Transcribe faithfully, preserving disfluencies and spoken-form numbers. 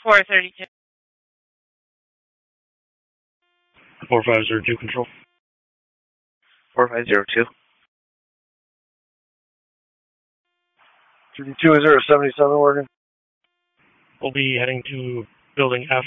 four thirty-two. four five zero two control. four five zero two. thirty-two zero seventy-seven working. We'll be heading to building F